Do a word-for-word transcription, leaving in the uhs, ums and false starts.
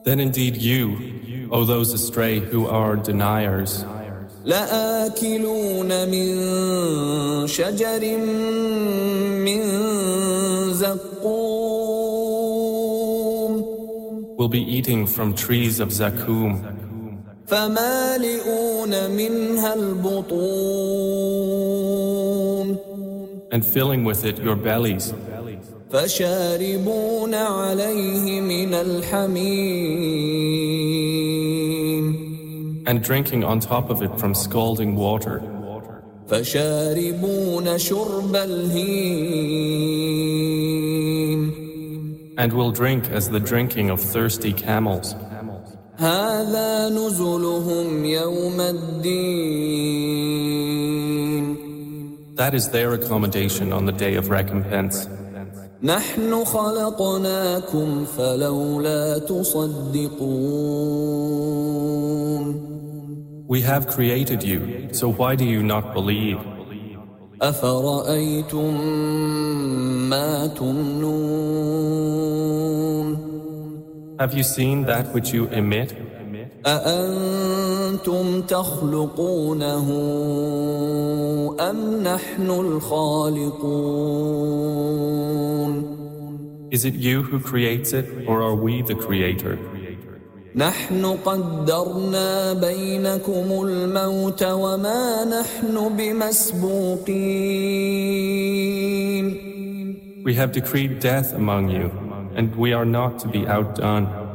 Then indeed you, O those astray who are deniers, لآكلون من شجر من زقوم will be eating from trees of zakum, فمالئون منها البطون and filling with it your bellies, فشاربون عليه من الحميم and drinking on top of it from scalding water, فشاربون شرب الهيم and will drink as the drinking of thirsty camels. هذا نزلهم يوم الدين That is their accommodation on the day of recompense. نحن خلقناكم فلولا تصدقون We have created you, so why do you not believe? أفرأيتم ما تمنون Have you seen that which you emit? أأنتم تخلقونه أم نحن الخالقون Is it you who creates it, or are we the creator? نحن قدرنا بينكم الموت وما نحن بمسبوقين We have decreed death among you, and we are not to be outdone.